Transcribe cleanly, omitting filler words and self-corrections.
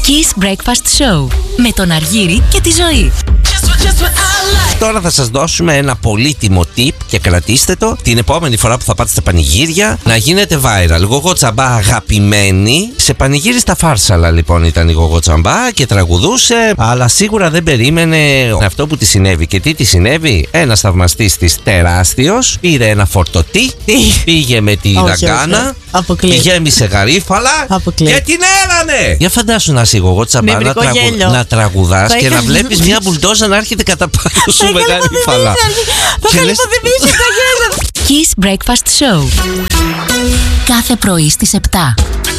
Kiss Breakfast Show με τον Αργύρη και τη Ζωή. Τώρα θα σας δώσουμε ένα πολύτιμο tip και κρατήστε το την επόμενη φορά που θα πάτε στα πανηγύρια να γίνετε viral. Γογό Τσαμπά αγαπημένη. Σε πανηγύρι στα Φάρσαλα λοιπόν ήταν η Γογό Τσαμπά και τραγουδούσε, αλλά σίγουρα δεν περίμενε αυτό που τη συνέβη. Και τι τη συνέβη? Ένας θαυμαστής της τεράστιος πήρε ένα φορτωτή, πήγε με τη δαγκάνα, τη γέμισε γαρίφαλα και την έλανε. Για φαντάσου να είσαι η Γογό Τσαμπά να τραγουδάς και να βλέπεις μια μπουλντόζα να έρχεται κατά πάνω σου με γαρίφαλα. Θα λες... Kiss Breakfast Show κάθε πρωί στις 7.